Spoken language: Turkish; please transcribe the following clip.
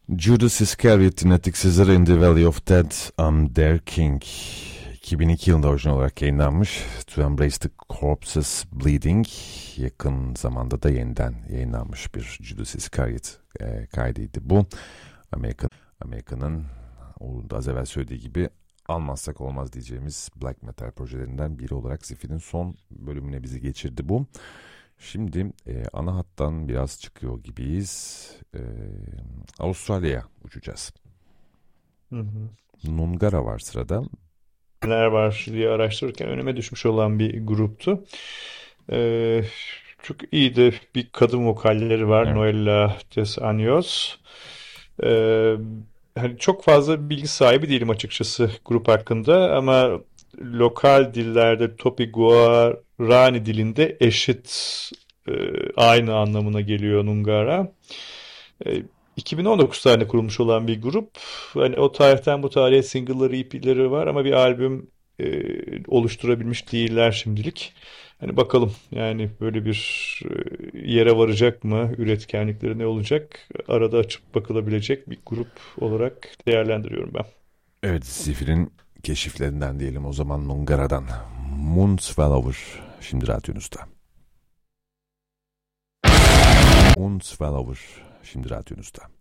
Judas Iscariot dinlettik sizlere. In the Valley of Dead, I'm Their King. 2002 yılında orijinal olarak yayınlanmış. To Embrace the Corpses Bleeding. Yakın zamanda da yeniden yayınlanmış bir Judas Iscariot kaydıydı bu. Amerika'nın o da az evvel söylediği gibi almazsak olmaz diyeceğimiz black metal projelerinden biri olarak Zifir'in son bölümüne bizi geçirdi bu. Şimdi ana hattan biraz çıkıyor gibiyiz. Avustralya'ya uçacağız. Hı hı. Nungara var sırada. Neler var diye araştırırken önüme düşmüş olan bir gruptu. Ee, Çok iyi de bir kadın vokalleri var. Evet. Noella Des Anjos. Ee, Hani çok fazla bilgi sahibi değilim açıkçası grup hakkında ama lokal dillerde Topi Guarani dilinde eşit e, aynı anlamına geliyor Nungara. E, 2019 tane kurulmuş olan bir grup. Hani o tarihten bu tarihe single'ları, EP'leri var ama bir albüm oluşturabilmiş değiller şimdilik. Hani bakalım yani böyle bir yere varacak mı? Üretkenlikleri ne olacak? Arada açıp bakılabilecek bir grup olarak değerlendiriyorum ben. Evet, Zifir'in keşiflerinden diyelim o zaman Nungara'dan. Moonswallower şimdi radyonuzda. Moonswallower şimdi radyonuzda.